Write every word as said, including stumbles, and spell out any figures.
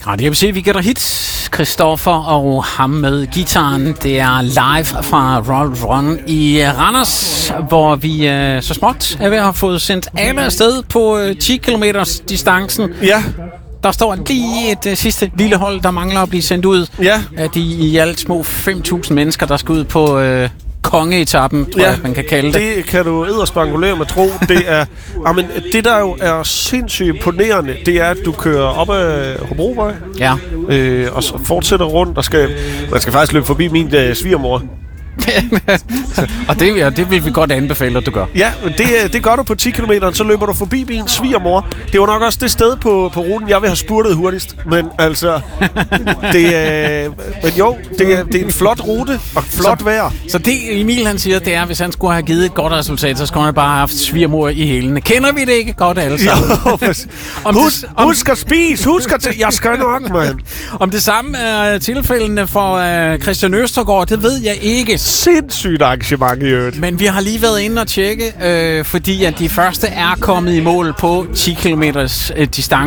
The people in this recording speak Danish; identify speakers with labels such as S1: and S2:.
S1: Radio M C, vi gætter hits. Christoffer og ham med gitaren. Det er live fra Roll Run i Randers, hvor vi øh, så småt er ved at have fået sendt alle afsted på øh, ti kilometers distancen.
S2: Ja.
S1: Der står lige et uh, sidste lille hold, der mangler at blive sendt ud.
S2: Ja.
S1: Af de i alt små fem tusind mennesker, der skal ud på øh, kongeetappen, tror
S2: ja,
S1: jeg, man kan kalde det.
S2: Det kan du edderspangulere med tro. Det er, amen, det der jo er sindssygt imponerende, det er, at du kører op ad Hobrovej.
S1: Ja.
S2: Øh, og så fortsætter rundt, og skal, man skal faktisk løbe forbi min uh, svigermor.
S1: Og det, ja, det vil vi godt anbefale, at du gør.
S2: Ja, det, det gør du på ti kilometer, så løber du forbi min svigermor. Det var nok også det sted på, på ruten, jeg vil have spurtet hurtigst. Men altså, det er, men jo, det er, det er en flot rute og flot
S1: så,
S2: vejr.
S1: Så det Emil han siger, det er, hvis han skulle have givet et godt resultat, så skulle han bare have haft svigermor i hælene. Kender vi det ikke godt alle sammen?
S2: Jo, om husk, det, om, husk at spise, husk at t- jeg skal nok, mand.
S1: Om det samme er tilfældende for uh, Christian Østergaard, det ved jeg ikke.
S2: Sindssygt arrangement i øvrigt.
S1: Men vi har lige været inde og tjekke, øh, fordi at de første er kommet i mål på ti kilometers øh, distance.